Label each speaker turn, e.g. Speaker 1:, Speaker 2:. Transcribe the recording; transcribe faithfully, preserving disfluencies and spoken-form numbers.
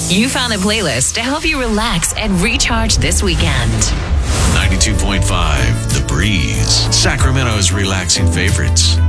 Speaker 1: You found a playlist to help you relax and recharge this weekend.
Speaker 2: ninety-two point five The Breeze, Sacramento's relaxing favorites.